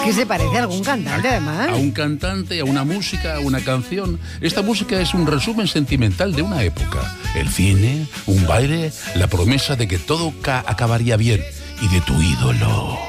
que se parece a algún cantante, además. A un cantante, a una música, a una canción. Esta música es un resumen sentimental de una época. El cine, un baile, la promesa de que todo acabaría bien. Y de tu ídolo.